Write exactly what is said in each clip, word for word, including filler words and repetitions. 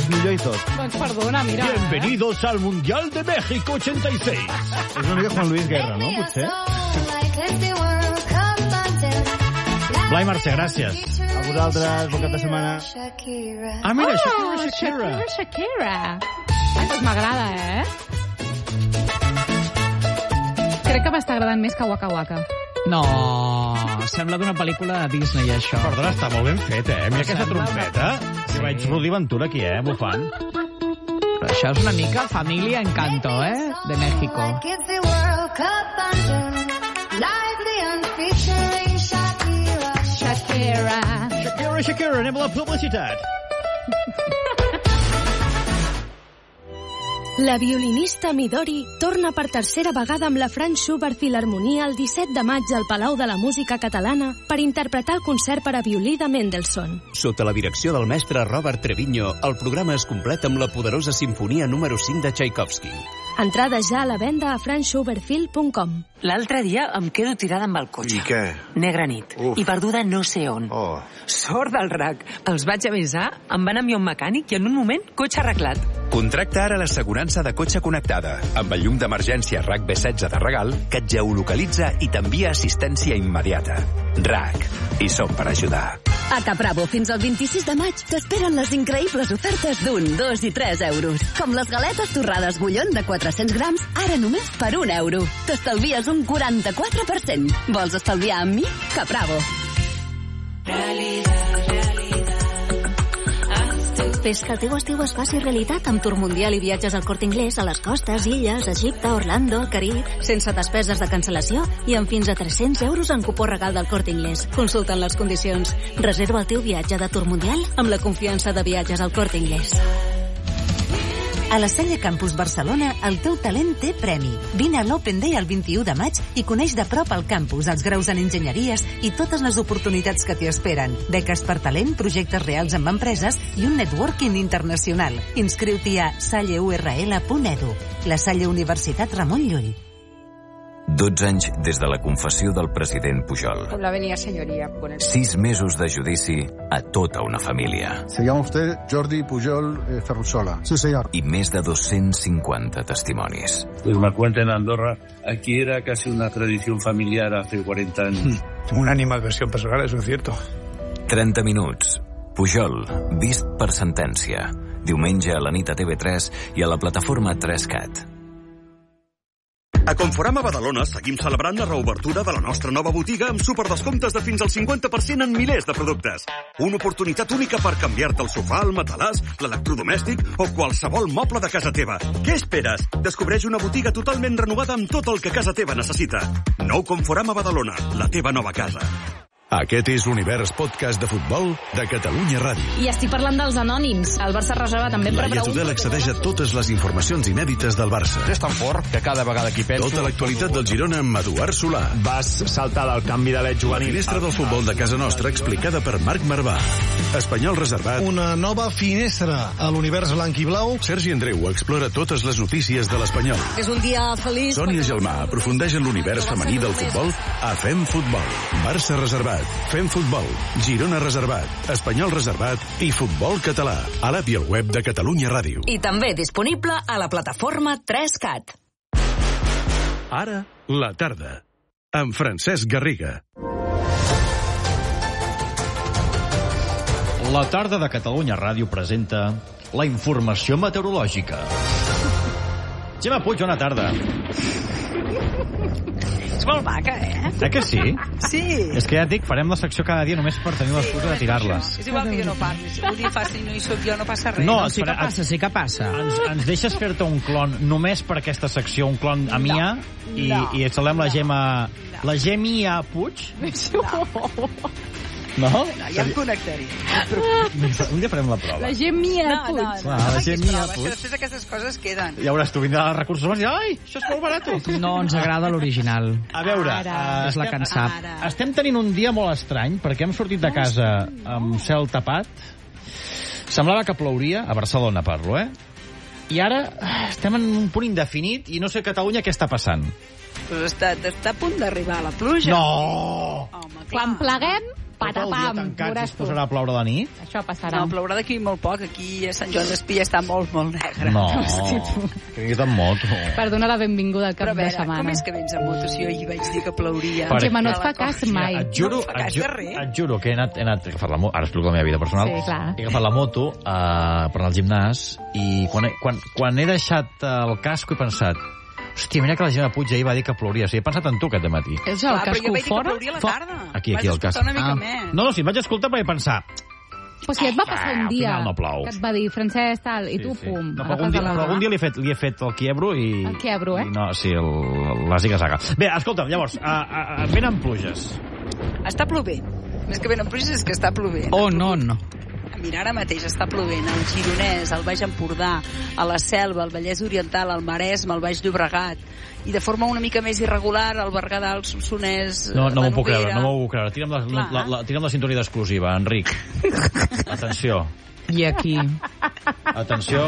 és millor i tot. Doncs perdona, mira. Bienvenidos al Mundial de México ochenta y seis. És una mica Juan Luis Guerra, no? Potser? Blai Mercè, gràcies. A vosaltres, bon cap de setmana. Ah, mira, Oh, Shakira, Shakira. Shakira, Shakira. Ai, doncs m'agrada, eh? Crec que m'està agradant més que Waka Waka. No, sembla d'una pel·lícula de Disney, això. Perdona, està molt ben fet, eh? Mira aquesta Sembla trompeta. Sí. Jo veig Rudi Ventura aquí, eh, bufant. Però això és una mica Familia Encanto, eh? De México. Shakira. Shakira, Shakira, anem a la publicitat. La violinista Midori torna per tercera vegada amb la Franz Schubert Filharmonia el disset de maig al Palau de la Música Catalana per interpretar el concert per a violí de Mendelssohn. Sota la direcció del mestre Robert Trevino, el programa es completa amb la poderosa sinfonia número cinc de Tchaikovsky. Entrades ja a la venda a franz schubert film punt com. L'altre dia em quedo tirada amb el cotxe. I què? Negra nit. Uf. I perduda no sé on. Oh. Sort del R A C. Els vaig avisar, em van enviar un mecànic i en un moment, cotxe arreglat. Contracta ara l'assegurança de cotxe connectada, amb el llum d'emergència R A C B setze de regal, que et geolocalitza i t'envia assistència immediata. R A C. Hi som per ajudar. A Capravo, fins al vint-i-sis de maig, t'esperen les increïbles ofertes d'un, dos i tres euros. Com les galetes torrades Gullón de quatre-cents grams, ara només per un euro. T'estalvies un quaranta-quatre per cent. Vols estalviar amb mi? Capravo. Fes que el teu estiu es faci realitat amb Tour Mundial i viatges al Corte Inglés a les costes, illes, Egipte, Orlando, el Carib, sense despeses de cancel·lació i amb fins a tres-cents euros en cupó regal del Corte Inglés. Consulta'n les condicions. Reserva el teu viatge de Tour Mundial amb la confiança de viatges al Corte Inglés. A la Salle Campus Barcelona, el teu talent té premi. Vine a l'Open Day el vint-i-u de maig i coneix de prop el campus, els graus en enginyeries i totes les oportunitats que t'hi esperen. Beques per talent, projectes reals amb empreses i un networking internacional. Inscriu-t'hi a salle u erre ele punt edu. La Salle Universitat Ramon Llull. dotze anys des de la confessió del president Pujol. La venia señoría. Sis mesos de judici a tota una família. Se llama usted Jordi Pujol eh, Ferrusola. Sí, señor. I més de dos-cents cinquanta testimonis. Pues me cuenta en Andorra, aquí era casi una tradición familiar hace cuarenta años. Una animadversión personal, eso es cierto. trenta minuts. Pujol, vist per sentència. Diumenge a la nit a T V tres i a la plataforma tres cat. A Conforama Badalona seguim celebrant la reobertura de la nostra nova botiga amb superdescomptes de fins al cinquanta per cent en milers de productes. Una oportunitat única per canviar-te el sofà, el matalàs, l'electrodomèstic o qualsevol moble de casa teva. Què esperes? Descobreix una botiga totalment renovada amb tot el que casa teva necessita. Nou Conforama Badalona, la teva nova casa. Aquest és l'Univers Podcast de Futbol de Catalunya Ràdio. I estic parlant dels anònims. El Barça reserva també per Laia Tudel accedeix a totes les informacions inèdites del Barça. És tan fort que cada vegada que hi penso... Tota l'actualitat del Girona amb Eduard Solà. Vas saltar del canvi de l'Ed juvenil. La finestra del futbol de casa nostra explicada per Marc Marvà. Espanyol reservat. Una nova finestra a l'univers blanc i blau. Sergi Andreu explora totes les notícies de l'Espanyol. És un dia feliç. Sònia Gelmà aprofundeix en l'univers femení del futbol a Fem Futbol. Barça reservat. Fem Futbol, Girona reservat, Espanyol reservat i Futbol català. A l'app i al web de Catalunya Ràdio. I també disponible a la plataforma tres cat. Ara, la tarda. Amb Francesc Garriga. La tarda de Catalunya Ràdio presenta la informació meteorològica. Gemma Puig, bona tarda. És molt maca, eh? Eh que sí? Sí. És que ja et dic, farem la secció cada dia només per tenir l'excusa de tirar-les. És igual que jo no parli. Si ho dic fàcil no hi soc jo, no passa res. No, No, sí que passa, sí que passa. Ens, ens deixes fer-te un clon només per aquesta secció, un clon a Mia, i, No. i et saludem la Gemma... La Gemia Puig? No? No, ja em connectaré. Un dia farem la prova. La gent mia, No, Puig. no, no. Ah, la gent mia, És que Puig. després aquestes coses queden. Ja veuràs, tu vindrà als recursos humans i dirà, ai, això és molt barat. No ens agrada l'original. A veure, Ara. uh, És la que en sap. Ara. estem tenint un dia molt estrany perquè hem sortit de casa amb cel tapat. Semblava que plouria, a Barcelona parlo, eh? I ara eh, estem en un punt indefinit i no sé a Catalunya què està passant. Pues està, està a punt d'arribar la pluja. No! Home, clar. Quan pleguem, patapam, tancats i veuràs es tu. posarà a ploure la nit? Això passarà. No, plourà d'aquí molt poc. Aquí a Sant Joan d'Espí està molt, molt negre. No, Hosti, tu. que he en moto. Per donar la benvinguda al cap Però a de veure, setmana. com és que vens en moto si jo ahir vaig dir que plouria? Per- Gemma, no et A fa la cas costa. mai. Et juro, No em fa et, cas ju de res. et juro que he anat, he anat a agafar la moto, ara explico la meva vida personal, Sí, clar. he agafat la moto uh, per anar al gimnàs i quan he, quan, quan he deixat el casco he pensat, hòstia, mira que la Gemma Puig ahir va dir que plouria. O sigui, he pensat en tu aquest matí. És el Clar, però jo casco vaig dir que fora? plouria a la tarda. Aquí, aquí, Vaig el escoltar casc. una mica Ah. més. No, no, sí, vaig escoltar perquè pensar... Però si et va passar Ah, un al dia final no plou. que et va dir Francesc tal, i tu, pum, No, però agafes algun dia, la però mà. algun dia li he fet, li he fet el quiebro i... El quiebro, eh? I no, sí, el, la ziga-zaga. Bé, escolta'm, llavors, uh, uh, venen pluges. Està plovent. Més que venen pluges és que està plovent. On, on? Mira, ara mateix està plovent al Gironès, al Baix Empordà, a la Selva, al Vallès Oriental, al Maresme, al Baix Llobregat, i de forma una mica més irregular al Berguedà, al Solsonès, No, no la m'ho puc creure, Noguera. no m'ho puc creure. Tira'm la, la, la, la, tira'm la sintonia d'exclusiva, Enric. Atenció. I aquí? Atenció.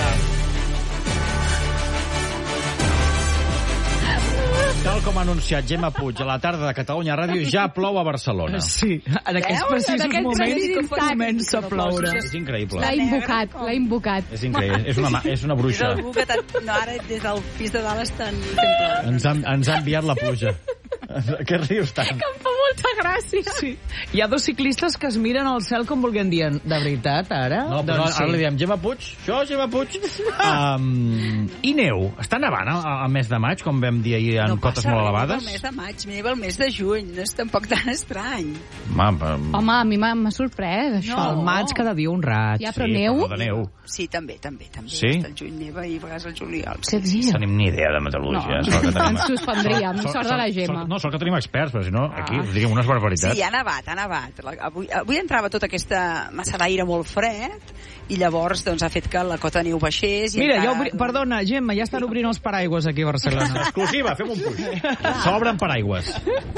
Tal com ha anunciat Gemma Puig a la tarda de Catalunya Ràdio, ja plou a Barcelona. Sí, en aquests Veus? precisos En aquests moments precisos comença a ploure. És increïble. L'ha invocat, l'ha invocat. És increïble. És una, ma- és una És bruixa. algú que t'ha- no, ara des del pis de dalt estan fent plou. Ens ha, ens ha enviat la pluja. Què rius tant? Que em fa molta gràcia. Sí. Hi ha dos ciclistes que es miren al cel com volguem dir, de veritat, ara? No, però doncs ara li diem Gemma Puig. Això, Gemma Puig. Um, I neu? Està nevant al, al mes de maig, com vam dir ahir, en No cotes passa molt res, elevades? neva el mes de maig, neva el mes de juny, no és tampoc tan estrany. Home, però- Home, a mi m'ha m'ha sorprès, això. No. Al maig cada dia un raig. Ja, però Sí, neu? però de neu. Sí, també, també, també. Sí? El juny neva i a vegades el juliol. Què Sí, dius? Tenim ni idea de meteorologia. No. Sort que tenim... Ens suspendríem, Sort- sort de la sort- Gemma. sort- No, sort que tenim experts, però si no, aquí Ah. us diríem unes barbaritats. Sí, ha nevat, ha nevat. La- Avui, avui entrava tota aquesta massa d'aire molt fred i llavors doncs, ha fet que la cota de neu baixés. I Mira, encara, ja obri... perdona, Gemma, ja estan obrint els paraigües aquí a Barcelona. Exclusiva, fem un puix. S'obren paraigües.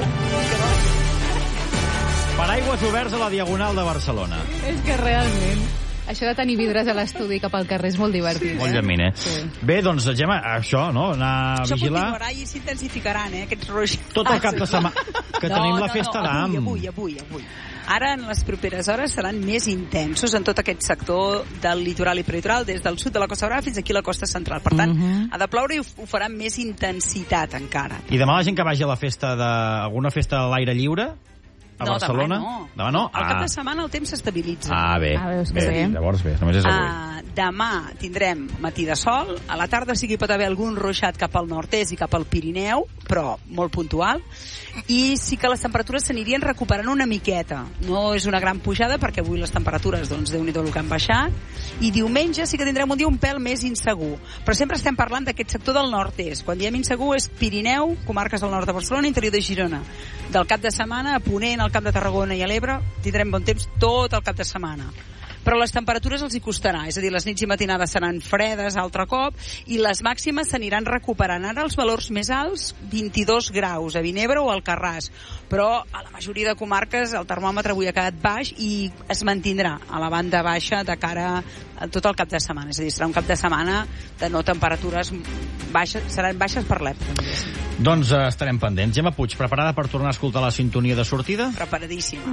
Paraigües oberts a la Diagonal de Barcelona. És que realment... Això de tenir vidres a l'estudi cap al carrer és molt divertit. Molt llamín, eh? Sí. Bé, doncs, Gemma, això, no? Anar a Això vigilar continuarà i s'intensificaran, eh, aquests roix. tot el cap de setmana, que no, tenim la no, festa no, d'Am. Avui, avui, avui, avui. Ara, en les properes hores, seran més intensos en tot aquest sector del litoral i peritoral, des del sud de la Costa Brava fins aquí a la costa central. Per tant, Uh -huh. ha de ploure i ho, ho farà amb més intensitat encara. I demà la gent que vagi a la festa de... alguna festa a l'aire lliure? A no, Barcelona? demà no. Demà no? Al cap Ah. de setmana el temps s'estabilitza. Ah, bé. Ah, veus que bé. bé. Llavors bé, només és avui. Uh, demà tindrem matí de sol, a la tarda sí que hi pot haver algun ruixat cap al nord-est i cap al Pirineu, però molt puntual, i sí que les temperatures s'anirien recuperant una miqueta. No és una gran pujada perquè avui les temperatures, doncs, Déu-n'hi-do el que han baixat, i diumenge sí que tindrem un dia un pèl més insegur. Però sempre estem parlant d'aquest sector del nord-est. Quan diem insegur és Pirineu, comarques del nord de Barcelona, interior de Girona. Del cap de setmana, a Ponent, al Camp de Tarragona i a l'Ebre, tindrem bon temps tot el cap de setmana. Però les temperatures els hi costarà, és a dir, les nits i matinades seran fredes altre cop i les màximes s'aniran recuperant. Ara els valors més alts, vint-i-dos graus a Vinebre o al Carràs, però a la majoria de comarques el termòmetre avui ha quedat baix i es mantindrà a la banda baixa de cara a tot el cap de setmana, és a dir, serà un cap de setmana de no temperatures baixes, seran baixes per l'època. Doncs uh, estarem pendents. Gemma Puig, preparada per tornar a escoltar la sintonia de sortida? Preparadíssima.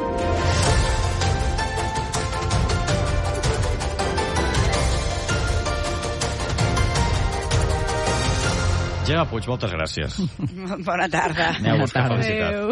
Gemma Puig, moltes gràcies. Bona tarda. Aneu a buscar felicitat. Adéu.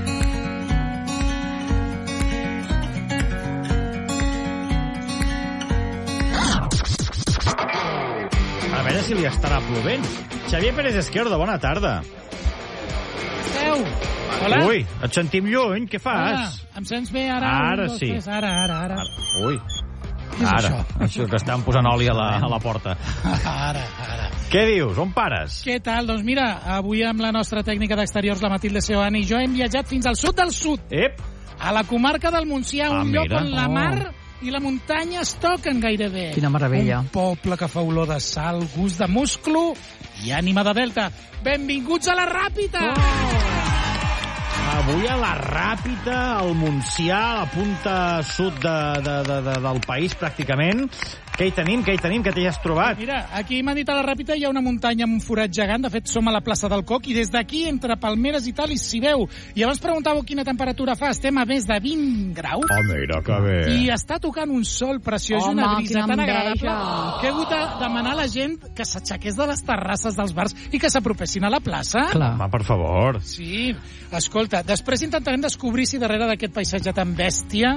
A veure si li estarà plovent. Xavier Pérez Esquerdo, bona tarda. Adéu. Hola. Ui, et sentim lluny, què fas? Hola. Em sents bé ara? Ara Un, dos, sí. Tres. Ara, ara, ara. Ui, Què és ara, això? això que estan posant oli a la, a la porta. Ara, ara. Què dius? On pares? Què tal? Doncs mira, avui amb la nostra tècnica d'exteriors, la Matilde Seoane, i jo hem viatjat fins al sud del sud. Ep! A la comarca del Montsià, Ah, un lloc mira. on la Oh. mar i la muntanya es toquen gairebé. Quina meravella. Un poble que fa olor de sal, gust de musclo i ànima de delta. Benvinguts a la Ràpita! Oh! Avui a la Ràpita, al Montsià, a la punta sud de, de, de, de, del país, pràcticament. Què hi tenim, què hi tenim, què t'hi has trobat? Mira, aquí m'han dit a la Ràpita hi ha una muntanya amb un forat gegant, de fet som a la plaça del Coc, i des d'aquí, entre palmeres i tal, i s'hi veu. I abans preguntàveu quina temperatura fa, estem a més de vint graus. Oh, mira, que bé. I està tocant un sol preciós i una Home, brisa quina tan agradable enveja. que he hagut de demanar a la gent que s'aixequés de les terrasses dels bars i que s'apropessin a la plaça. Clar. Home, per favor. Sí, escolta, després intentarem descobrir si darrere d'aquest paisatge tan bèstia